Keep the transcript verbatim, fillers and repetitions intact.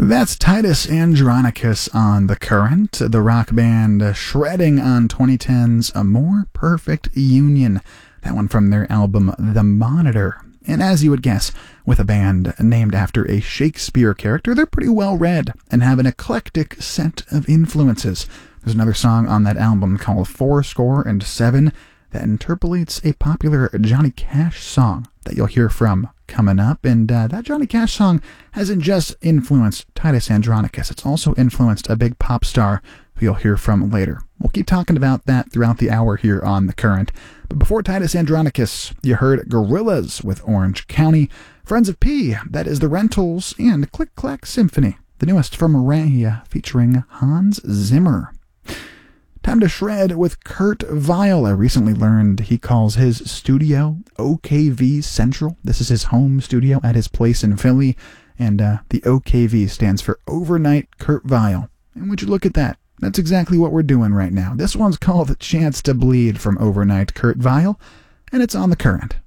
That's Titus Andronicus on The Current, the rock band shredding on twenty ten's A More Perfect Union. That one from their album The Monitor. And as you would guess, with a band named after a Shakespeare character, they're pretty well read and have an eclectic set of influences. There's another song on that album called Four Score and Seven that interpolates a popular Johnny Cash song that you'll hear from coming up. And uh, that Johnny Cash song hasn't just influenced Titus Andronicus, it's also influenced a big pop star who you'll hear from later. We'll keep talking about that throughout the hour here on The Current. But before Titus Andronicus, you heard Gorillaz with Orange County, Friends of P, that is The Rentals, and Click Clack Symphony, the newest from Ray, featuring Hans Zimmer. Time to shred with Kurt Vile. I recently learned he calls his studio O K V Central. This is his home studio at his place in Philly, and uh, the O K V stands for Overnight Kurt Vile. And would you look at that? That's exactly what we're doing right now. This one's called Chance to Bleed from Overnight Kurt Vile, and it's on The Current.